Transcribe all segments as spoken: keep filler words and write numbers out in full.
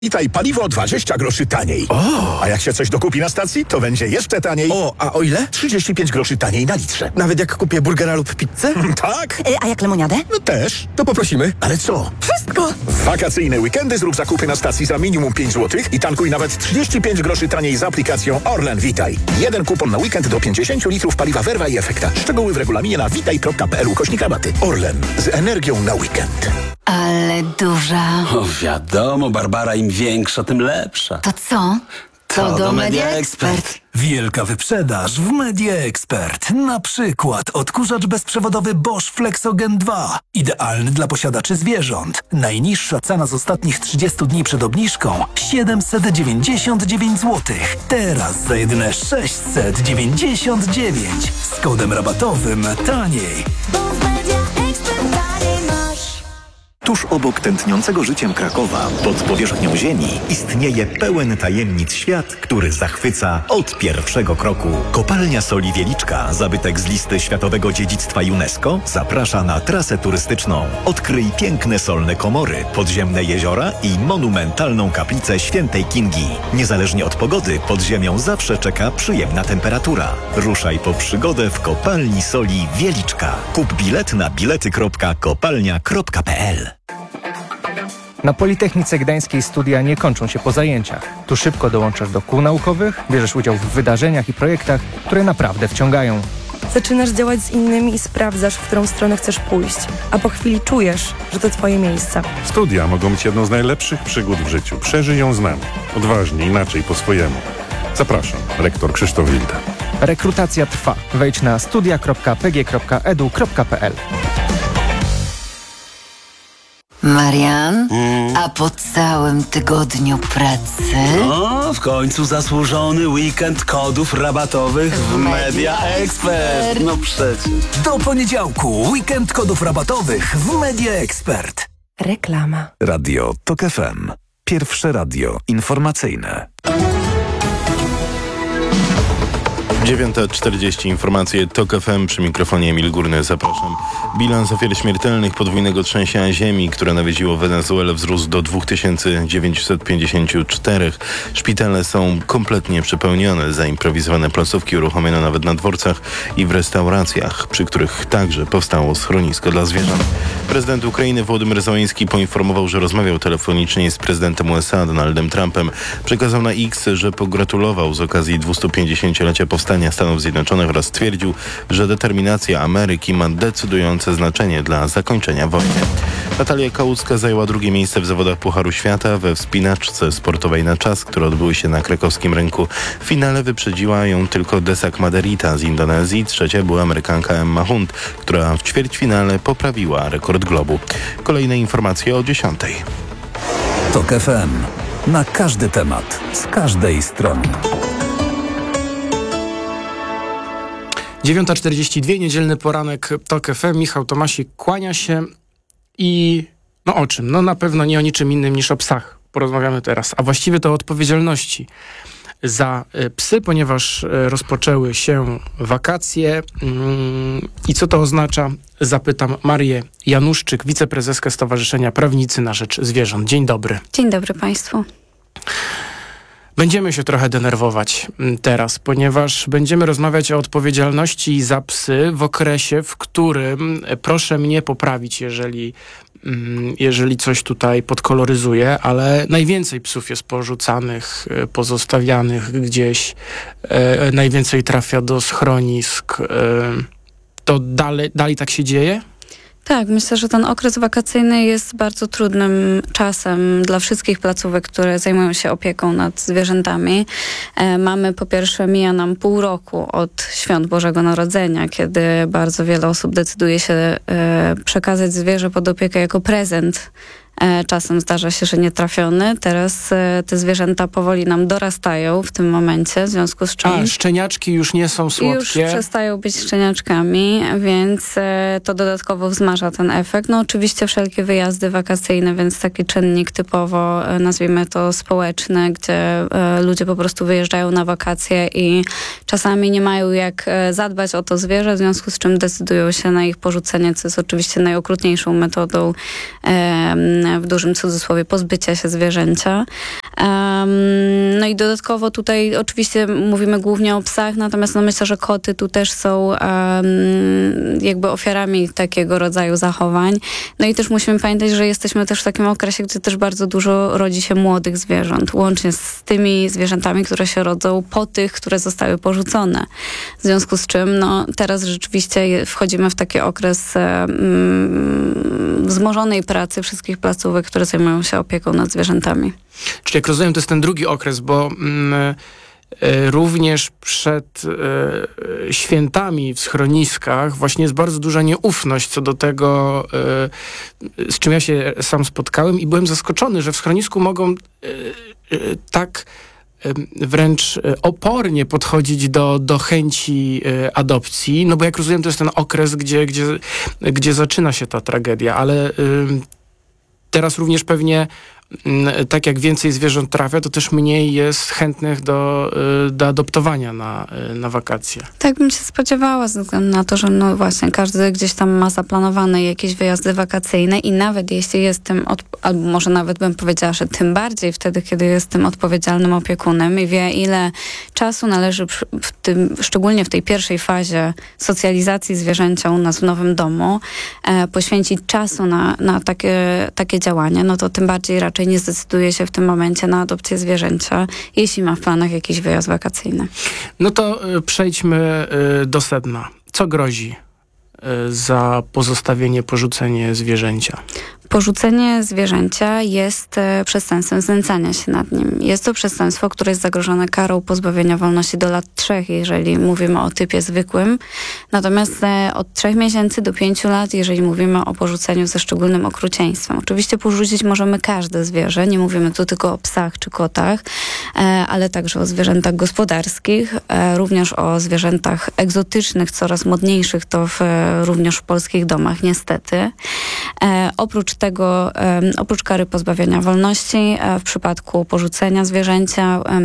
Witaj, paliwo dwadzieścia groszy taniej. O! A jak się coś dokupi na stacji, to będzie jeszcze taniej. O, a o ile? trzydzieści pięć groszy taniej na litrze. Nawet jak kupię burgera lub pizzę? Tak? Y, a jak lemoniadę? No też. To poprosimy. Ale co? Wszystko! W wakacyjne weekendy zrób zakupy na stacji za minimum pięć złotych i tankuj nawet trzydzieści pięć groszy taniej z aplikacją Orlen Witaj. Jeden kupon na weekend do pięćdziesiąt litrów paliwa Verva i Efekta. Szczegóły w regulaminie na witaj kropka p l ukośnik rabaty. Orlen. Z energią na weekend. Ale duża. O, wiadomo, Barbara, im większa, tym lepsza. To co? To, do Media Expert. Wielka wyprzedaż w Media Expert. Na przykład odkurzacz bezprzewodowy Bosch Flexogen dwa. Idealny dla posiadaczy zwierząt. Najniższa cena z ostatnich trzydziestu dni przed obniżką siedemset dziewięćdziesiąt dziewięć złotych. Teraz za jedyne sześćset dziewięćdziesiąt dziewięć. Z kodem rabatowym taniej. Tuż obok tętniącego życiem Krakowa, pod powierzchnią ziemi, istnieje pełen tajemnic świat, który zachwyca od pierwszego kroku. Kopalnia Soli Wieliczka, zabytek z listy Światowego Dziedzictwa UNESCO, zaprasza na trasę turystyczną. Odkryj piękne solne komory, podziemne jeziora i monumentalną kaplicę Świętej Kingi. Niezależnie od pogody, pod ziemią zawsze czeka przyjemna temperatura. Ruszaj po przygodę w Kopalni Soli Wieliczka. Kup bilet na bilety kropka kopalnia kropka p l. Na Politechnice Gdańskiej studia nie kończą się po zajęciach. Tu szybko dołączasz do kół naukowych, bierzesz udział w wydarzeniach i projektach, które naprawdę wciągają. Zaczynasz działać z innymi i sprawdzasz, w którą stronę chcesz pójść, a po chwili czujesz, że to twoje miejsce. Studia mogą być jedną z najlepszych przygód w życiu. Przeżyj ją z nami. Odważnie, inaczej, po swojemu. Zapraszam, rektor Krzysztof Wilda. Rekrutacja trwa. Wejdź na studia kropka p g kropka e d u kropka p l. Marian, mm. a po całym tygodniu pracy... O, w końcu zasłużony weekend kodów rabatowych w Media Expert. No przecież. Do poniedziałku weekend kodów rabatowych w Media Expert. Reklama. Radio Tok F M. Pierwsze radio informacyjne. dziewiąta czterdzieści, informacje Tok F M, przy mikrofonie Emil Górny, zapraszam. Bilans ofiar śmiertelnych podwójnego trzęsienia ziemi, które nawiedziło Wenezuelę, wzrósł do dwa tysiące dziewięćset pięćdziesiąt cztery. Szpitale są kompletnie przepełnione, zaimprowizowane placówki uruchomiono nawet na dworcach i w restauracjach, przy których także powstało schronisko dla zwierząt. Prezydent Ukrainy Wołodymyr Zełański poinformował, że rozmawiał telefonicznie z prezydentem U S A Donaldem Trumpem. Przekazał na X, że pogratulował z okazji dwustupięćdziesięciolecia powstania Stanów Zjednoczonych oraz stwierdził, że determinacja Ameryki ma decydujące znaczenie dla zakończenia wojny. Natalia Kałucka zajęła drugie miejsce w zawodach Pucharu Świata we wspinaczce sportowej na czas, które odbyły się na krakowskim rynku. W finale wyprzedziła ją tylko Desak Maderita z Indonezji. Trzecia była Amerykanka Emma Hunt, która w ćwierćfinale poprawiła rekord globu. Kolejne informacje o dziesiątej. Tok F M. Na każdy temat, z każdej strony. dziewiąta czterdzieści dwa, niedzielny poranek Tok F M. Michał Tomasik kłania się i no o czym? No na pewno nie o niczym innym niż o psach porozmawiamy teraz, a właściwie to o odpowiedzialności za psy, ponieważ rozpoczęły się wakacje mm, i co to oznacza? Zapytam Marię Januszczyk, wiceprezeskę Stowarzyszenia Prawnicy na Rzecz Zwierząt. Dzień dobry. Dzień dobry Państwu. Będziemy się trochę denerwować teraz, ponieważ będziemy rozmawiać o odpowiedzialności za psy w okresie, w którym, proszę mnie poprawić, jeżeli, jeżeli coś tutaj podkoloryzuję, ale najwięcej psów jest porzucanych, pozostawianych gdzieś, e, najwięcej trafia do schronisk. E, to dalej, dalej tak się dzieje? Tak, myślę, że ten okres wakacyjny jest bardzo trudnym czasem dla wszystkich placówek, które zajmują się opieką nad zwierzętami. E, mamy po pierwsze, mija nam pół roku od świąt Bożego Narodzenia, kiedy bardzo wiele osób decyduje się e, przekazać zwierzę pod opiekę jako prezent. E, czasem zdarza się, że nietrafiony. Teraz e, te zwierzęta powoli nam dorastają w tym momencie, w związku z czym... A, szczeniaczki już nie są słodkie. Już przestają być szczeniaczkami, więc e, to dodatkowo wzmaża ten efekt. No oczywiście wszelkie wyjazdy wakacyjne, więc taki czynnik typowo, e, nazwijmy to społeczny, gdzie e, ludzie po prostu wyjeżdżają na wakacje i czasami nie mają jak e, zadbać o to zwierzę, w związku z czym decydują się na ich porzucenie, co jest oczywiście najokrutniejszą metodą e, w dużym cudzysłowie pozbycia się zwierzęcia. Um, no i dodatkowo tutaj oczywiście mówimy głównie o psach, natomiast no myślę, że koty tu też są um, jakby ofiarami takiego rodzaju zachowań. No i też musimy pamiętać, że jesteśmy też w takim okresie, gdzie też bardzo dużo rodzi się młodych zwierząt, łącznie z tymi zwierzętami, które się rodzą po tych, które zostały porzucone. W związku z czym no, teraz rzeczywiście wchodzimy w taki okres um, wzmożonej pracy wszystkich placówek, które zajmują się opieką nad zwierzętami. Czyli jak rozumiem, to jest ten drugi okres, bo mm, y, również przed y, świętami w schroniskach właśnie jest bardzo duża nieufność co do tego, y, z czym ja się sam spotkałem i byłem zaskoczony, że w schronisku mogą y, y, tak wręcz opornie podchodzić do, do chęci adopcji, no bo jak rozumiem, to jest ten okres, gdzie, gdzie, gdzie zaczyna się ta tragedia, ale y, teraz również pewnie tak jak więcej zwierząt trafia, to też mniej jest chętnych do, do adoptowania na, na wakacje. Tak bym się spodziewała, ze względu na to, że no właśnie każdy gdzieś tam ma zaplanowane jakieś wyjazdy wakacyjne i nawet jeśli jest tym, od, albo może nawet bym powiedziała, że tym bardziej wtedy, kiedy jest tym odpowiedzialnym opiekunem i wie, ile czasu należy w tym, szczególnie w tej pierwszej fazie socjalizacji zwierzęcia u nas w nowym domu, e, poświęcić czasu na, na takie, takie działania, no to tym bardziej raczej nie zdecyduje się w tym momencie na adopcję zwierzęcia, jeśli ma w planach jakiś wyjazd wakacyjny. No to y, przejdźmy y, do sedna. Co grozi y, za pozostawienie, porzucenie zwierzęcia? Porzucenie zwierzęcia jest e, przestępstwem znęcania się nad nim. Jest to przestępstwo, które jest zagrożone karą pozbawienia wolności do lat trzech, jeżeli mówimy o typie zwykłym. Natomiast e, od trzech miesięcy do pięciu lat, jeżeli mówimy o porzuceniu ze szczególnym okrucieństwem. Oczywiście porzucić możemy każde zwierzę. Nie mówimy tu tylko o psach czy kotach, e, ale także o zwierzętach gospodarskich, e, również o zwierzętach egzotycznych, coraz modniejszych, to w, e, również w polskich domach niestety. E, oprócz tego, um, oprócz kary pozbawienia wolności, e, w przypadku porzucenia zwierzęcia um,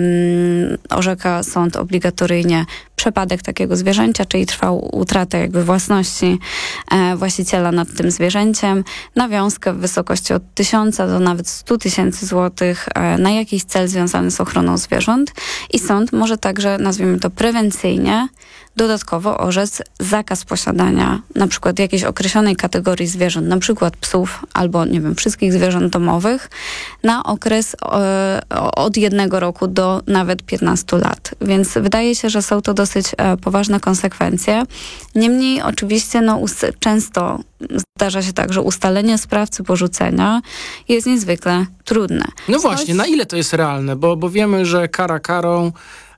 orzeka sąd obligatoryjnie przepadek takiego zwierzęcia, czyli trwałą utratę jakby własności e, właściciela nad tym zwierzęciem, nawiązkę w wysokości od tysiąca do nawet stu tysięcy złotych e, na jakiś cel związany z ochroną zwierząt i sąd może także, nazwijmy to prewencyjnie, dodatkowo orzec zakaz posiadania na przykład jakiejś określonej kategorii zwierząt, na przykład psów albo, nie wiem, wszystkich zwierząt domowych na okres e, od jednego roku do nawet piętnastu lat. Więc wydaje się, że są to dosyć e, poważne konsekwencje. Niemniej oczywiście no, ust- często zdarza się tak, że ustalenie sprawcy porzucenia jest niezwykle trudne. No właśnie, na ile to jest realne? Bo, bo wiemy, że kara karą,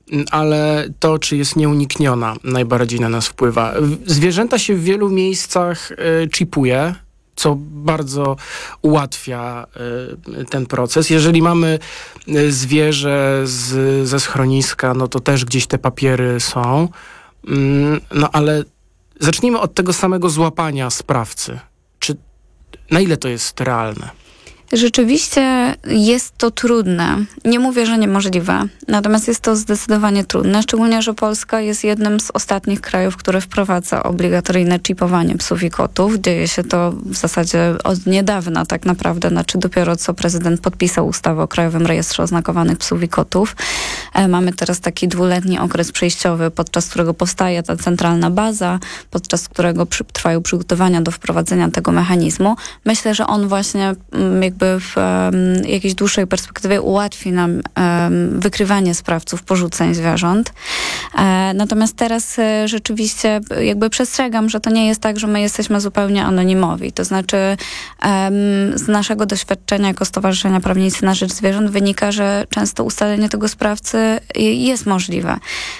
ale to, czy jest nieunikniona, najbardziej na nas wpływa. Zwierzęta się w wielu miejscach y, chipuje, co bardzo ułatwia y, ten proces. Jeżeli mamy y, zwierzę z, ze schroniska, no to też gdzieś te papiery są. Y, no ale zacznijmy od tego samego złapania sprawcy. Czy, na ile to jest realne? Rzeczywiście jest to trudne. Nie mówię, że niemożliwe, natomiast jest to zdecydowanie trudne, szczególnie, że Polska jest jednym z ostatnich krajów, które wprowadza obligatoryjne chipowanie psów i kotów. Dzieje się to w zasadzie od niedawna tak naprawdę, znaczy dopiero co prezydent podpisał ustawę o Krajowym Rejestrze Oznakowanych Psów i Kotów. E, mamy teraz taki dwuletni okres przejściowy, podczas którego powstaje ta centralna baza, podczas którego przy, trwają przygotowania do wprowadzenia tego mechanizmu. Myślę, że on właśnie jakby w um, jakiejś dłuższej perspektywie ułatwi nam um, wykrywanie sprawców porzuceń zwierząt. E, natomiast teraz e, rzeczywiście jakby przestrzegam, że to nie jest tak, że my jesteśmy zupełnie anonimowi. To znaczy um, z naszego doświadczenia jako Stowarzyszenia Prawnicy na Rzecz Zwierząt wynika, że często ustalenie tego sprawcy jest możliwe.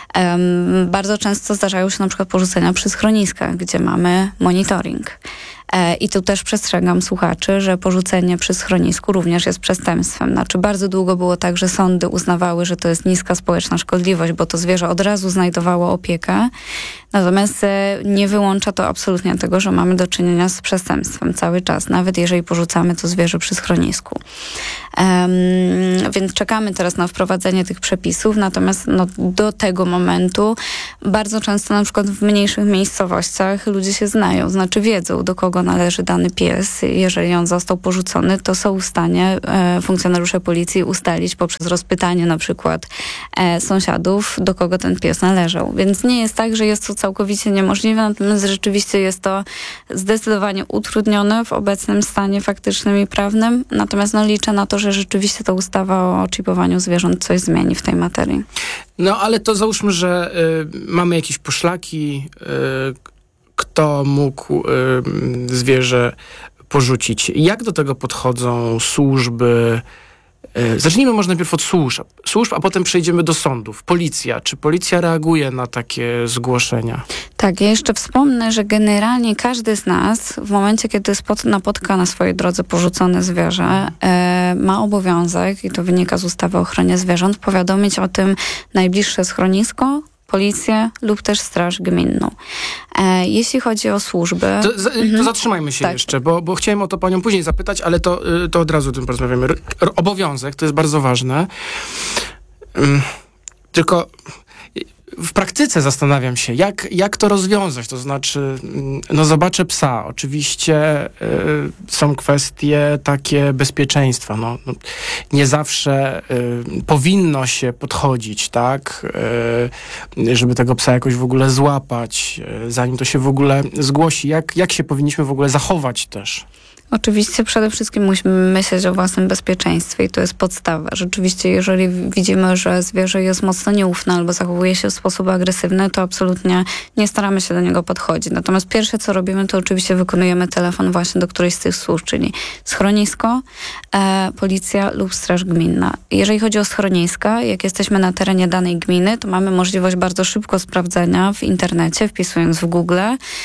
Um, bardzo często zdarzają się na przykład porzucenia przy schroniskach, gdzie mamy monitoring. I tu też przestrzegam słuchaczy, że porzucenie przy schronisku również jest przestępstwem. Znaczy bardzo długo było tak, że sądy uznawały, że to jest niska społeczna szkodliwość, bo to zwierzę od razu znajdowało opiekę. Natomiast nie wyłącza to absolutnie tego, że mamy do czynienia z przestępstwem cały czas, nawet jeżeli porzucamy to zwierzę przy schronisku. Um, więc czekamy teraz na wprowadzenie tych przepisów, natomiast no, do tego momentu momentu. Bardzo często na przykład w mniejszych miejscowościach ludzie się znają, znaczy wiedzą, do kogo należy dany pies. Jeżeli on został porzucony, to są w stanie e, funkcjonariusze policji ustalić poprzez rozpytanie na przykład e, sąsiadów, do kogo ten pies należał. Więc nie jest tak, że jest to całkowicie niemożliwe, natomiast rzeczywiście jest to zdecydowanie utrudnione w obecnym stanie faktycznym i prawnym. Natomiast no, liczę na to, że rzeczywiście ta ustawa o czipowaniu zwierząt coś zmieni w tej materii. No ale to załóżmy, że y, mamy jakieś poszlaki, y, kto mógł y, zwierzę porzucić. Jak do tego podchodzą służby? Y, zacznijmy może najpierw od służb, służb, a potem przejdziemy do sądów. Policja. Czy policja reaguje na takie zgłoszenia? Tak, ja jeszcze wspomnę, że generalnie każdy z nas w momencie, kiedy spot- napotka na swojej drodze porzucone zwierzę, e, ma obowiązek, i to wynika z ustawy o ochronie zwierząt, powiadomić o tym najbliższe schronisko, policję lub też straż gminną. E, jeśli chodzi o służby... To, za, mhm. to zatrzymajmy się tak. jeszcze, bo, bo chciałem o to panią później zapytać, ale to, to od razu o tym porozmawiamy. R- r- obowiązek, to jest bardzo ważne. Um, tylko w praktyce zastanawiam się, jak, jak to rozwiązać. To znaczy, no zobaczę psa. Oczywiście y, są kwestie takie bezpieczeństwa. No, no, nie zawsze y, powinno się podchodzić, tak, y, żeby tego psa jakoś w ogóle złapać, y, zanim to się w ogóle zgłosi. Jak, jak się powinniśmy w ogóle zachować też? Oczywiście przede wszystkim musimy myśleć o własnym bezpieczeństwie i to jest podstawa. Rzeczywiście, jeżeli widzimy, że zwierzę jest mocno nieufne albo zachowuje się w sposób agresywny, to absolutnie nie staramy się do niego podchodzić. Natomiast pierwsze, co robimy, to oczywiście wykonujemy telefon właśnie do którejś z tych służb, czyli schronisko, e, policja lub straż gminna. Jeżeli chodzi o schroniska, jak jesteśmy na terenie danej gminy, to mamy możliwość bardzo szybko sprawdzenia w internecie, wpisując w Google,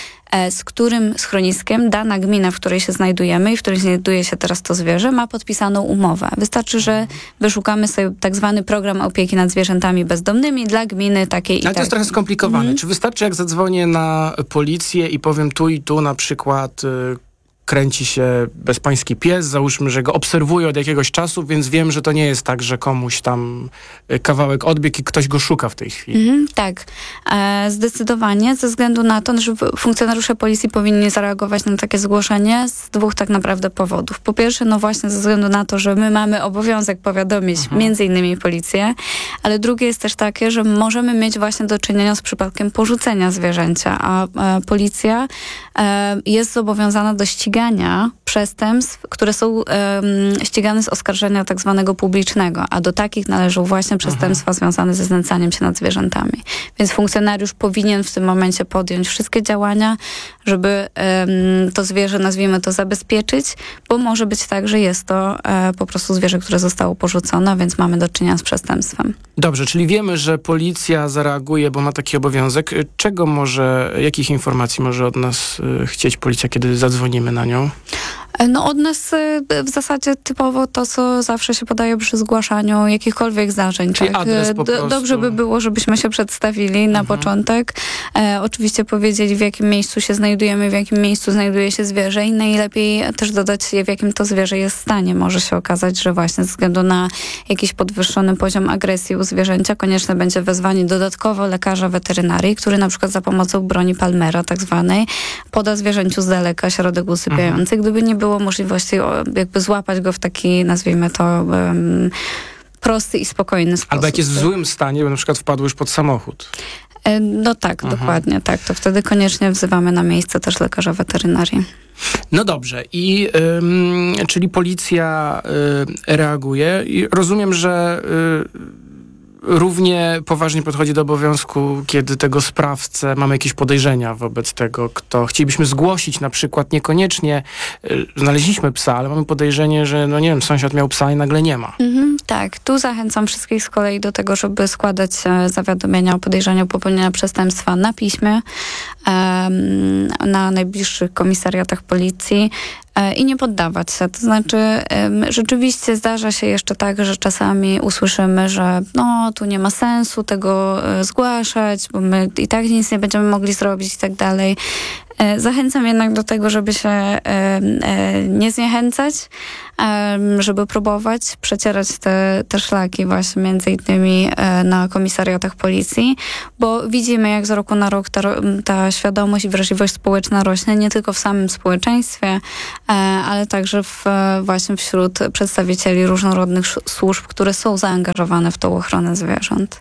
z którym schroniskiem dana gmina, w której się znajdujemy i w której znajduje się teraz to zwierzę, ma podpisaną umowę. Wystarczy, że wyszukamy sobie tak zwany program opieki nad zwierzętami bezdomnymi dla gminy takiej i Ale to jest takiej. trochę skomplikowane. Mhm. Czy wystarczy, jak zadzwonię na policję i powiem tu i tu na przykład... Y- kręci się bezpański pies, załóżmy, że go obserwuję od jakiegoś czasu, więc wiem, że to nie jest tak, że komuś tam kawałek odbiegł i ktoś go szuka w tej chwili. Mhm, tak, e, zdecydowanie, ze względu na to, że funkcjonariusze policji powinni zareagować na takie zgłoszenie z dwóch tak naprawdę powodów. Po pierwsze, no właśnie ze względu na to, że my mamy obowiązek powiadomić mhm. między innymi policję, ale drugie jest też takie, że możemy mieć właśnie do czynienia z przypadkiem porzucenia zwierzęcia, a e, policja e, jest zobowiązana do ścigania przestępstw, które są um, ścigane z oskarżenia tak zwanego publicznego, a do takich należą właśnie przestępstwa Aha. związane ze znęcaniem się nad zwierzętami. Więc funkcjonariusz powinien w tym momencie podjąć wszystkie działania, żeby um, to zwierzę, nazwijmy to, zabezpieczyć, bo może być tak, że jest to e, po prostu zwierzę, które zostało porzucone, więc mamy do czynienia z przestępstwem. Dobrze, czyli wiemy, że policja zareaguje, bo ma taki obowiązek. Czego może, jakich informacji może od nas y, chcieć policja, kiedy zadzwonimy na nią? No od nas w zasadzie typowo to, co zawsze się podaje przy zgłaszaniu jakichkolwiek zdarzeń. Czyli tak? adres po prostu. Dobrze by było, żebyśmy się przedstawili na mhm. początek. E, oczywiście powiedzieli, w jakim miejscu się znajdujemy, w jakim miejscu znajduje się zwierzę i najlepiej też dodać, w jakim to zwierzę jest stanie. Może się okazać, że właśnie ze względu na jakiś podwyższony poziom agresji u zwierzęcia konieczne będzie wezwanie dodatkowo lekarza weterynarii, który na przykład za pomocą broni Palmera tak zwanej poda zwierzęciu z daleka środek usypiający. Mhm. Gdyby nie było możliwości jakby złapać go w taki, nazwijmy to, um, prosty i spokojny sposób. Albo jak jest w złym stanie, bo na przykład wpadł już pod samochód. No tak, Aha. dokładnie, tak. To wtedy koniecznie wzywamy na miejsce też lekarza weterynarii. No dobrze, i ym, czyli policja y, reaguje i rozumiem, że y, równie poważnie podchodzi do obowiązku, kiedy tego sprawcę, mamy jakieś podejrzenia wobec tego, kto chcielibyśmy zgłosić, na przykład niekoniecznie y, znaleźliśmy psa, ale mamy podejrzenie, że no nie wiem, sąsiad miał psa i nagle nie ma. Mhm, tak, tu zachęcam wszystkich z kolei do tego, żeby składać e, zawiadomienia o podejrzeniu popełnienia przestępstwa na piśmie, e, na najbliższych komisariatach policji e, i nie poddawać się. To znaczy e, rzeczywiście zdarza się jeszcze tak, że czasami usłyszymy, że no tu nie ma sensu tego e, zgłaszać, bo my i tak nic nie będziemy mogli zrobić i tak dalej. Zachęcam jednak do tego, żeby się nie zniechęcać, żeby próbować przecierać te, te szlaki właśnie między innymi na komisariatach policji, bo widzimy, jak z roku na rok ta, ta świadomość i wrażliwość społeczna rośnie nie tylko w samym społeczeństwie, ale także w, właśnie wśród przedstawicieli różnorodnych służb, które są zaangażowane w tą ochronę zwierząt.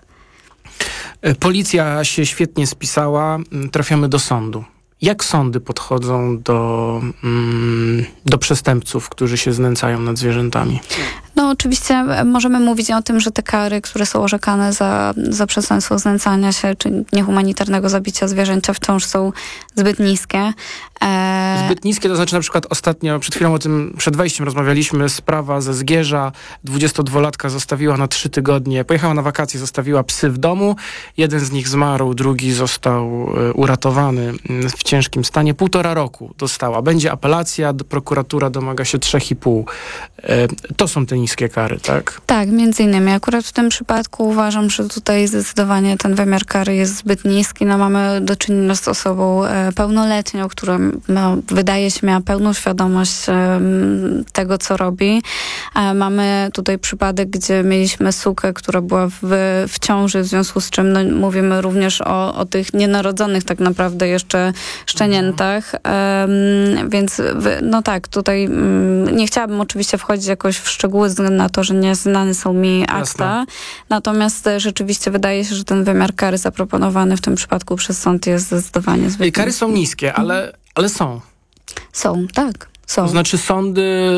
Policja się świetnie spisała, trafiamy do sądu. Jak sądy podchodzą do, mm, do przestępców, którzy się znęcają nad zwierzętami? No oczywiście możemy mówić o tym, że te kary, które są orzekane za, za przestępstwo znęcania się czy niehumanitarnego zabicia zwierzęcia wciąż są zbyt niskie. E... Zbyt niskie, to znaczy na przykład ostatnio, przed chwilą o tym, przed wejściem rozmawialiśmy, sprawa ze Zgierza, dwudziestodwulatka zostawiła na trzy tygodnie, pojechała na wakacje, zostawiła psy w domu, jeden z nich zmarł, drugi został uratowany w ciężkim stanie, półtora roku dostała. Będzie apelacja, prokuratura domaga się trzech i pół. E, to są te niskie kary, tak? Tak, między innymi. Akurat w tym przypadku uważam, że tutaj zdecydowanie ten wymiar kary jest zbyt niski. No, mamy do czynienia z osobą e, pełnoletnią, która no, wydaje się miała pełną świadomość e, tego, co robi. E, mamy tutaj przypadek, gdzie mieliśmy sukę, która była w, w ciąży, w związku z czym no, mówimy również o, o tych nienarodzonych tak naprawdę jeszcze szczeniętach. E, więc no tak, tutaj m, nie chciałabym oczywiście wchodzić jakoś w szczegóły ze względu na to, że nie znane są mi akta. Jasne. Natomiast rzeczywiście wydaje się, że ten wymiar kary zaproponowany w tym przypadku przez sąd jest zdecydowanie zbyt niski. Kary są niskie, ale, ale są. Są, tak. Są. To znaczy sądy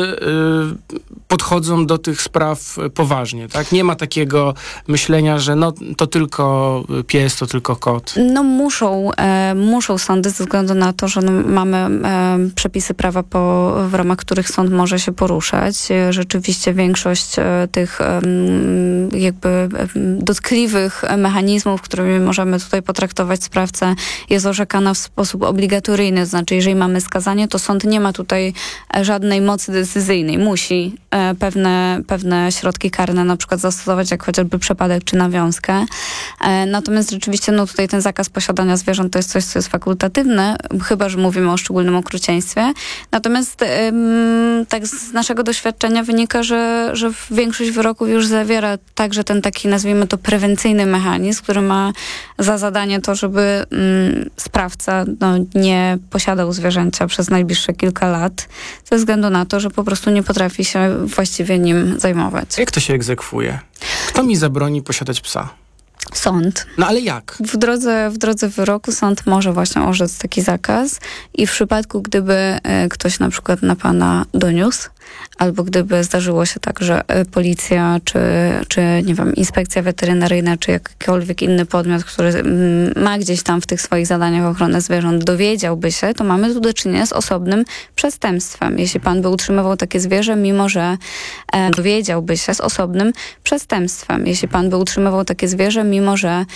y, podchodzą do tych spraw poważnie, tak? Nie ma takiego myślenia, że no to tylko pies, to tylko kot. No muszą, e, muszą sądy ze względu na to, że no, mamy e, przepisy prawa, po, w ramach których sąd może się poruszać. E, rzeczywiście większość e, tych e, jakby e, dotkliwych mechanizmów, którymi możemy tutaj potraktować sprawcę, jest orzekana w sposób obligatoryjny. To znaczy, jeżeli mamy skazanie, to sąd nie ma tutaj żadnej mocy decyzyjnej. Musi e, pewne, pewne środki karne na przykład zastosować, jak chociażby przepadek czy nawiązkę. E, natomiast rzeczywiście no tutaj ten zakaz posiadania zwierząt to jest coś, co jest fakultatywne, chyba że mówimy o szczególnym okrucieństwie. Natomiast e, tak z naszego doświadczenia wynika, że, że większość wyroków już zawiera także ten taki, nazwijmy to, prewencyjny mechanizm, który ma za zadanie to, żeby mm, sprawca no, nie posiadał zwierzęcia przez najbliższe kilka lat, ze względu na to, że po prostu nie potrafi się właściwie nim zajmować. Jak to się egzekwuje? Kto mi zabroni posiadać psa? Sąd. No ale jak? W drodze, w drodze wyroku sąd może właśnie orzec taki zakaz i w przypadku, gdyby e, ktoś na przykład na pana doniósł, albo gdyby zdarzyło się tak, że e, policja, czy, czy nie wiem, inspekcja weterynaryjna, czy jakikolwiek inny podmiot, który m, ma gdzieś tam w tych swoich zadaniach ochronę zwierząt, dowiedziałby się, to mamy tu do czynienia z osobnym przestępstwem. Jeśli pan by utrzymywał takie zwierzę, mimo że e, dowiedziałby się z osobnym przestępstwem. Jeśli pan by utrzymywał takie zwierzę, mimo że,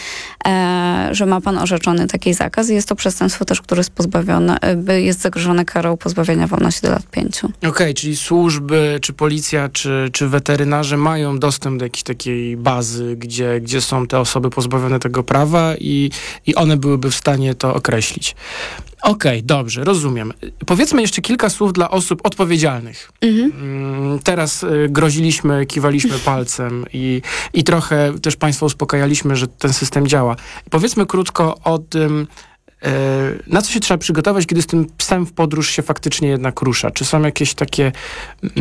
e, że ma pan orzeczony taki zakaz, jest to przestępstwo też, które jest pozbawione, jest zagrożone karą pozbawienia wolności do lat pięciu. Okej, okay, czyli służby, czy policja, czy, czy weterynarze mają dostęp do jakiejś takiej bazy, gdzie, gdzie są te osoby pozbawione tego prawa i, i one byłyby w stanie to określić. Okej, okay, dobrze, rozumiem. Powiedzmy jeszcze kilka słów dla osób odpowiedzialnych. Mhm. Teraz y, groziliśmy, kiwaliśmy palcem i, i trochę też państwa uspokajaliśmy, że ten system działa. Powiedzmy krótko o tym, y, na co się trzeba przygotować, kiedy z tym psem w podróż się faktycznie jednak rusza. Czy są jakieś takie y,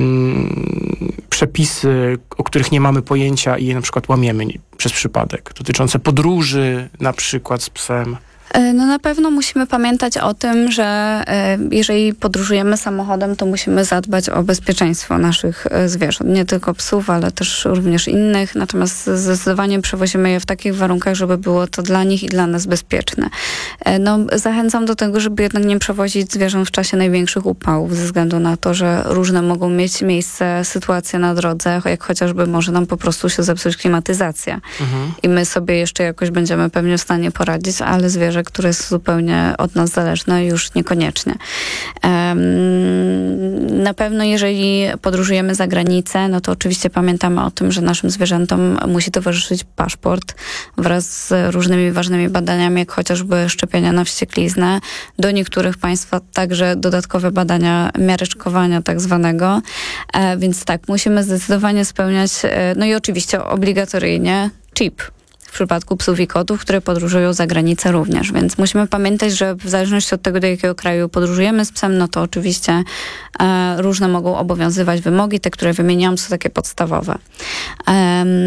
przepisy, o których nie mamy pojęcia i je na przykład łamiemy przez przypadek, dotyczące podróży na przykład z psem? No na pewno musimy pamiętać o tym, że jeżeli podróżujemy samochodem, to musimy zadbać o bezpieczeństwo naszych zwierząt. Nie tylko psów, ale też również innych. Natomiast zdecydowanie przewozimy je w takich warunkach, żeby było to dla nich i dla nas bezpieczne. No, zachęcam do tego, żeby jednak nie przewozić zwierząt w czasie największych upałów, ze względu na to, że różne mogą mieć miejsce sytuacje na drodze, jak chociażby może nam po prostu się zepsuć klimatyzacja. Mhm. I my sobie jeszcze jakoś będziemy pewnie w stanie poradzić, ale zwierzę, które jest zupełnie od nas zależne, już niekoniecznie. E, Na pewno jeżeli podróżujemy za granicę, no to oczywiście pamiętamy o tym, że naszym zwierzętom musi towarzyszyć paszport wraz z różnymi ważnymi badaniami, jak chociażby szczepienia na wściekliznę. Do niektórych państwa także dodatkowe badania miareczkowania tak zwanego. Więc tak, musimy zdecydowanie spełniać, no i oczywiście obligatoryjnie chip. W przypadku psów i kotów, które podróżują za granicę również. Więc musimy pamiętać, że w zależności od tego, do jakiego kraju podróżujemy z psem, no to oczywiście e, różne mogą obowiązywać wymogi. Te, które wymieniłam, są takie podstawowe. Um,